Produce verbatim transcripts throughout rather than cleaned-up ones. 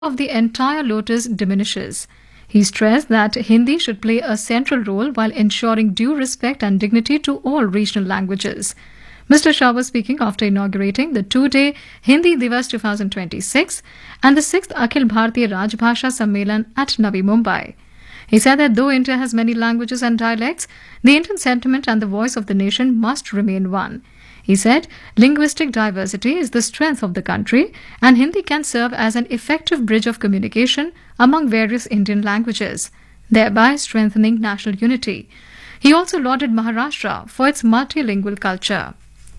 of the entire lotus diminishes. He stressed that Hindi should play a central role while ensuring due respect and dignity to all regional languages. Mister Shah was speaking after inaugurating the two-day Hindi Divas twenty twenty-six and the sixth Akhil Bharatiya Rajbhasha Sammelan at Navi Mumbai. He said that though India has many languages and dialects, the Indian sentiment and the voice of the nation must remain one. He said linguistic diversity is the strength of the country and Hindi can serve as an effective bridge of communication among various Indian languages, thereby strengthening national unity. He also lauded Maharashtra for its multilingual culture.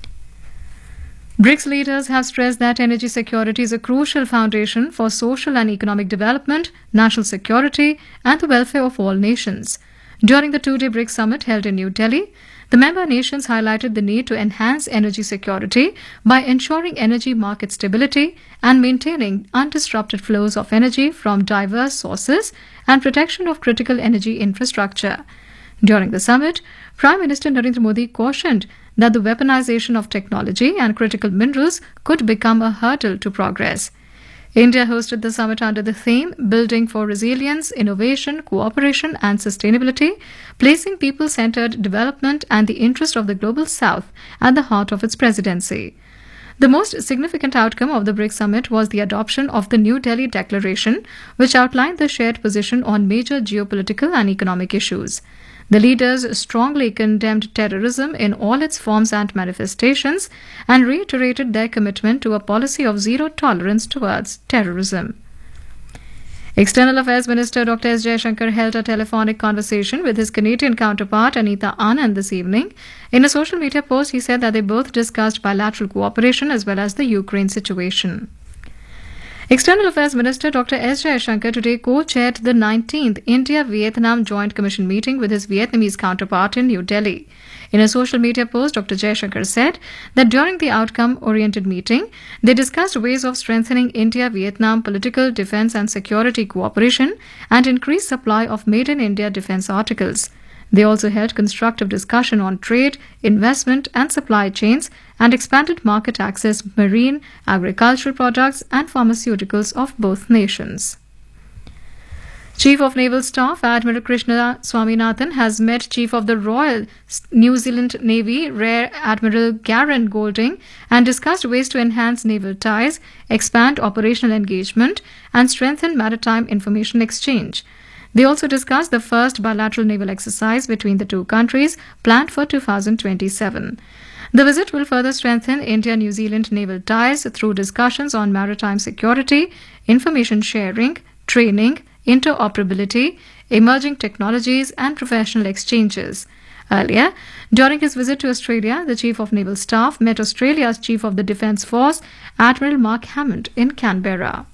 BRICS leaders have stressed that energy security is a crucial foundation for social and economic development, national security, and the welfare of all nations. During the two-day BRICS summit held in New Delhi, the member nations highlighted the need to enhance energy security by ensuring energy market stability and maintaining undisrupted flows of energy from diverse sources and protection of critical energy infrastructure. During the summit, Prime Minister Narendra Modi cautioned that the weaponization of technology and critical minerals could become a hurdle to progress. India hosted the summit under the theme Building for Resilience, Innovation, Cooperation and Sustainability, placing people-centered development and the interest of the Global South at the heart of its presidency. The most significant outcome of the BRICS summit was the adoption of the New Delhi Declaration, which outlined the shared position on major geopolitical and economic issues. The leaders strongly condemned terrorism in all its forms and manifestations and reiterated their commitment to a policy of zero tolerance towards terrorism. External Affairs Minister Doctor S. Jaishankar held a telephonic conversation with his Canadian counterpart Anita Anand this evening. In a social media post, he said that they both discussed bilateral cooperation as well as the Ukraine situation. External Affairs Minister Doctor S. Jaishankar today co-chaired the nineteenth India-Vietnam Joint Commission meeting with his Vietnamese counterpart in New Delhi. In a social media post, Doctor Jaishankar said that during the outcome-oriented meeting, they discussed ways of strengthening India-Vietnam political, defence and security cooperation and increased supply of made-in-India defence articles. They also held constructive discussion on trade, investment and supply chains and expanded market access marine, agricultural products and pharmaceuticals of both nations. Chief of Naval Staff Admiral Krishna Swaminathan has met Chief of the Royal New Zealand Navy Rear Admiral Garen Golding and discussed ways to enhance naval ties, expand operational engagement and strengthen maritime information exchange. They also discussed the first bilateral naval exercise between the two countries planned for two thousand twenty-seven. The visit will further strengthen India-New Zealand naval ties through discussions on maritime security, information sharing, training, interoperability, emerging technologies and professional exchanges. Earlier, during his visit to Australia, the Chief of Naval Staff met Australia's Chief of the Defence Force, Admiral Mark Hammond, in Canberra.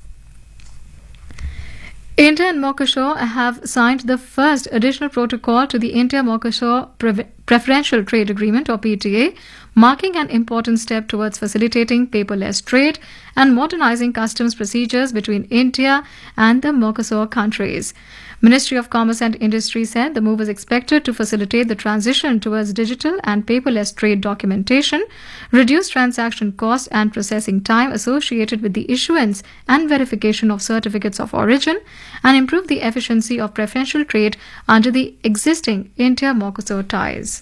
India and Mercosur have signed the first additional protocol to the India-Mercosur Pre- Preferential Trade Agreement or P T A, marking an important step towards facilitating paperless trade and modernizing customs procedures between India and the Mercosur countries. Ministry of Commerce and Industry said the move is expected to facilitate the transition towards digital and paperless trade documentation, reduce transaction costs and processing time associated with the issuance and verification of certificates of origin, and improve the efficiency of preferential trade under the existing India-Mercosur ties.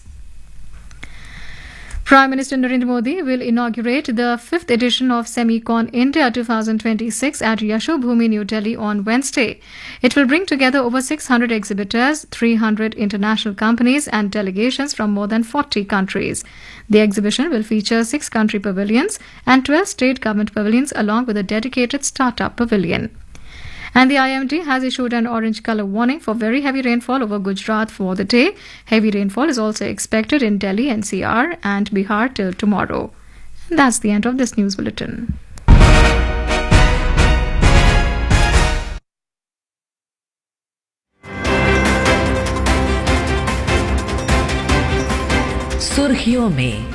Prime Minister Narendra Modi will inaugurate the fifth edition of Semicon India twenty twenty-six at Yashobhoomi, New Delhi on Wednesday. It will bring together over six hundred exhibitors, three hundred international companies and delegations from more than forty countries. The exhibition will feature six country pavilions and twelve state government pavilions along with a dedicated startup pavilion. And the I M D has issued an orange color warning for very heavy rainfall over Gujarat for the day. Heavy rainfall is also expected in Delhi, N C R and Bihar till tomorrow. And that's the end of this news bulletin. सुर्खियों में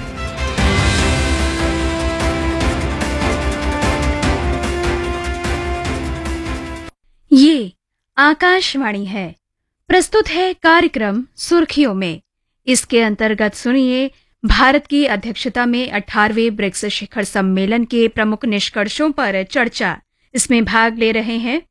ये आकाशवाणी है। प्रस्तुत है कार्यक्रम सुर्खियों में। इसके अंतर्गत सुनिए भारत की अध्यक्षता में अठारहवें ब्रिक्स शिखर सम्मेलन के प्रमुख निष्कर्षों पर चर्चा। इसमें भाग ले रहे हैं